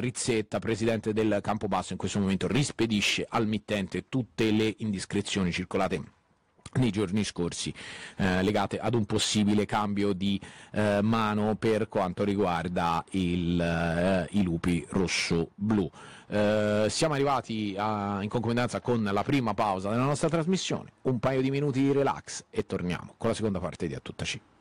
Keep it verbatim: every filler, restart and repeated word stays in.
Rizzetta, presidente del Campobasso, in questo momento rispedisce al mittente tutte le indiscrezioni circolate nei giorni scorsi eh, legate ad un possibile cambio di eh, mano per quanto riguarda il, eh, i lupi rosso-blu. Eh, siamo arrivati a, in concomitanza con la prima pausa della nostra trasmissione, un paio di minuti di relax e torniamo con la seconda parte di A Tutta C.